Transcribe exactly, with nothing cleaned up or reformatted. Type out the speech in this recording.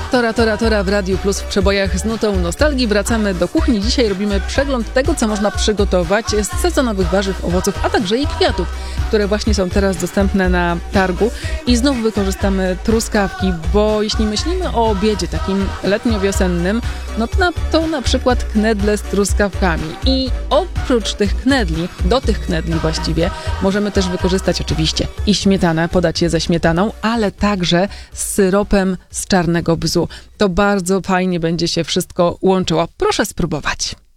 Tora, tora, tora w Radiu Plus w przebojach z nutą nostalgii. Wracamy do kuchni. Dzisiaj robimy przegląd tego, co można przygotować z sezonowych warzyw, owoców, a także i kwiatów, które właśnie są teraz dostępne na targu. I znowu wykorzystamy truskawki, bo jeśli myślimy o obiedzie takim letnio-wiosennym, no to na, to na przykład knedle z truskawkami. I oprócz tych knedli, do tych knedli właściwie, możemy też wykorzystać oczywiście i śmietanę, podać je ze śmietaną, ale także z syropem z czarnego bzu. To bardzo fajnie będzie się wszystko łączyło. Proszę spróbować.